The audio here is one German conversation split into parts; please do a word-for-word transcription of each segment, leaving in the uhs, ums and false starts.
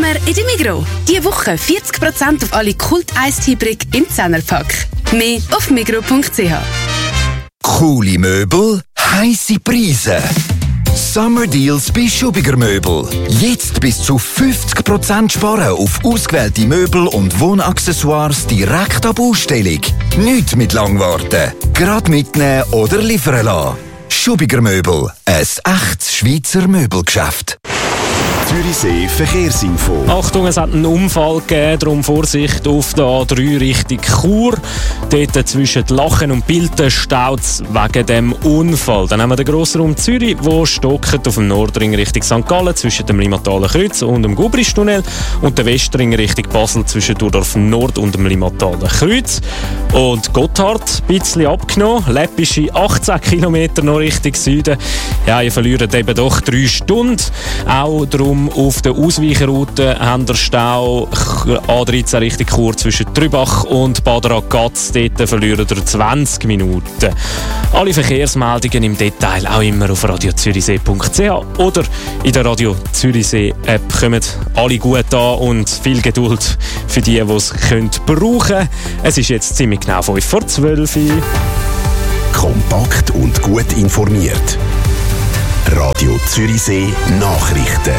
Sommer in der Migros. Diese Woche vierzig Prozent auf alle Kult-Eistee-Brick im Zehnerpack. Mehr auf migros punkt c h. Coole Möbel, heisse Preise. Summer Deals bei Schubiger Möbel. Jetzt bis zu fünfzig Prozent sparen auf ausgewählte Möbel und Wohnaccessoires direkt ab Ausstellung. Nicht mit Langwarten. Gerade mitnehmen oder liefern lassen. Schubiger Möbel. Ein echtes Schweizer Möbelgeschäft. Zürichsee Verkehrsinfo. Achtung, es hat einen Unfall gegeben, darum Vorsicht auf der A drei Richtung Chur. Dort zwischen Lachen und Bilten staut es wegen dem Unfall. Dann haben wir den Grossraum Zürich, der stockt auf dem Nordring Richtung Sankt Gallen zwischen dem Limmathaler Kreuz und dem Gubristunnel und der Westring Richtung Basel zwischen Durdorf Nord und dem Limmathaler Kreuz. Und Gotthard, ein bisschen abgenommen, läppische achtzehn Kilometer noch Richtung Süden. Ja, ihr verliert eben doch drei Stunden. Auch darum auf der Ausweichroute haben der Stau A dreizehn Richtung Chur zwischen Trübach und Bad Ragaz. Dort verlieren ihr zwanzig Minuten. Alle Verkehrsmeldungen im Detail auch immer auf radio zürichsee punkt c h oder in der Radio Zürichsee App. Kommen alle gut an und viel Geduld für die, die es brauchen können. Es ist jetzt ziemlich genau fünf vor zwölf. Kompakt und gut informiert. Radio Zürichsee Nachrichten.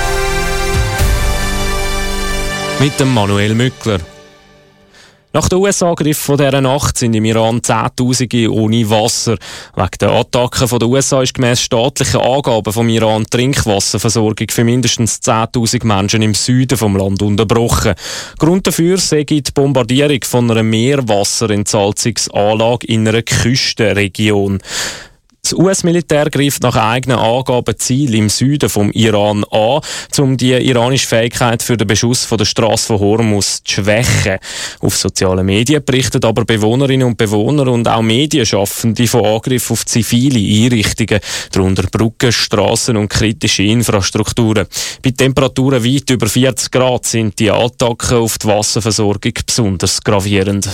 Mit dem Manuel Mückler. Nach dem U S-Angriff von dieser Nacht sind im Iran Zehntausende ohne Wasser. Wegen der Attacken der U S A ist gemäss staatlichen Angaben vom Iran die Trinkwasserversorgung für mindestens zehntausend Menschen im Süden des Landes unterbrochen. Grund dafür sei die Bombardierung von einer Meerwasserentsalzungsanlage in einer Küstenregion. Das U S-Militär greift nach eigenen Angaben Ziele im Süden vom Iran an, um die iranische Fähigkeit für den Beschuss von der Straße von Hormuz zu schwächen. Auf sozialen Medien berichten aber Bewohnerinnen und Bewohner und auch Medienschaffende von Angriffen auf zivile Einrichtungen, darunter Brücken, Strassen und kritische Infrastrukturen. Bei Temperaturen weit über vierzig Grad sind die Attacken auf die Wasserversorgung besonders gravierend.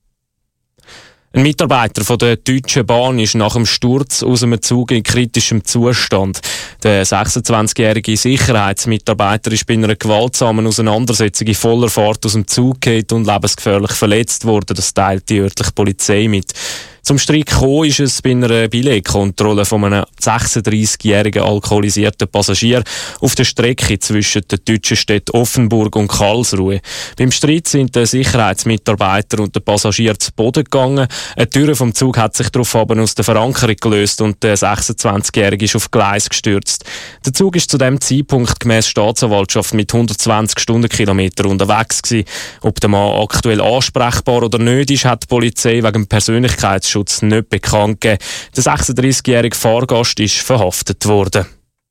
Ein Mitarbeiter von der Deutschen Bahn ist nach dem Sturz aus einem Zug in kritischem Zustand. Der sechsundzwanzigjährige Sicherheitsmitarbeiter ist bei einer gewaltsamen Auseinandersetzung in voller Fahrt aus dem Zug gefallen und lebensgefährlich verletzt worden. Das teilt die örtliche Polizei mit. Zum Streit gekommen ist es bei einer Billetkontrolle von einem sechsunddreissigjährigen alkoholisierten Passagier auf der Strecke zwischen den deutschen Städten Offenburg und Karlsruhe. Beim Streit sind der Sicherheitsmitarbeiter und der Passagier zu Boden gegangen. Eine Tür vom Zug hat sich daraufhin aus der Verankerung gelöst und der sechsundzwanzigjährige ist auf Gleis gestürzt. Der Zug ist zu dem Zeitpunkt gemäss Staatsanwaltschaft mit hundertzwanzig Stundenkilometer unterwegs gewesen. Ob der Mann aktuell ansprechbar oder nicht ist, hat die Polizei wegen Persönlichkeitsschutz nicht bekannt gegeben. Der sechsunddreissigjährige Fahrgast ist verhaftet worden.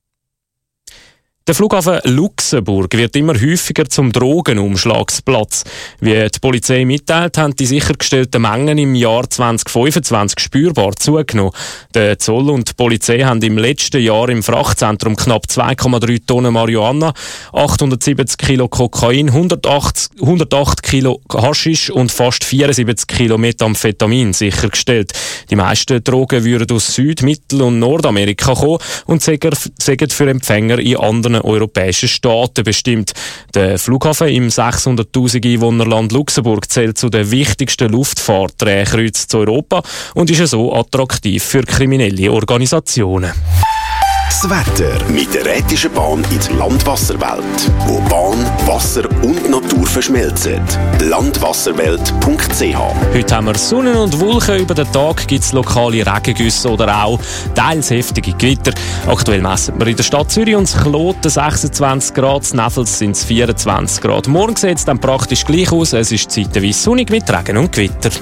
Der Flughafen Luxemburg wird immer häufiger zum Drogenumschlagsplatz. Wie die Polizei mitteilt, haben die sichergestellten Mengen im Jahr zweitausendfünfundzwanzig spürbar zugenommen. Der Zoll und die Polizei haben im letzten Jahr im Frachtzentrum knapp zwei Komma drei Tonnen Marihuana, achthundertsiebzig Kilo Kokain, hundertacht, hundertacht Kilo Haschisch und fast vierundsiebzig Kilo Methamphetamin sichergestellt. Die meisten Drogen würden aus Süd-, Mittel- und Nordamerika kommen und seien für Empfänger in anderen europäischen Staaten bestimmt. Der Flughafen im sechshunderttausend Einwohnerland Luxemburg zählt zu den wichtigsten Luftfahrtdrehkreuzen zu Europa und ist so attraktiv für kriminelle Organisationen. Das Wetter mit der Rätischen Bahn in die Landwasserwelt, wo Bahn, Wasser und Natur verschmelzen. landwasserwelt punkt c h. Heute haben wir Sonne und Wolken. Über den Tag gibt es lokale Regengüsse oder auch teils heftige Gewitter. Aktuell messen wir in der Stadt Zürich und Kloten sechsundzwanzig Grad, in Neffels sind es vierundzwanzig Grad. Morgen sieht es dann praktisch gleich aus. Es ist zeitweise sonnig mit Regen und Gewitter.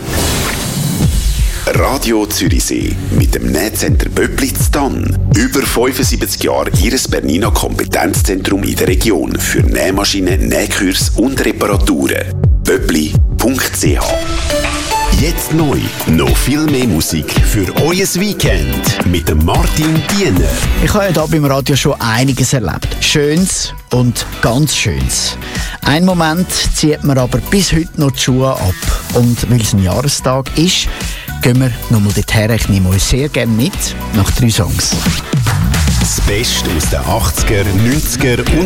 Radio Zürichsee mit dem Nähcenter Böblitz Tann. Über fünfundsiebzig Jahre Ihres Bernina Kompetenzzentrum in der Region für Nähmaschinen, Nähkurs und Reparaturen. böbli punkt c h. Jetzt neu, noch viel mehr Musik für euer Weekend mit dem Martin Diener. Ich habe ja hier beim Radio schon einiges erlebt. Schönes und ganz Schönes. Ein Moment zieht mir aber bis heute noch die Schuhe ab. Und weil es ein Jahrestag ist, gehen wir nochmal dorthin. Ich nehme euch sehr gerne mit nach drei Songs. Das Beste aus den achtziger, neunziger und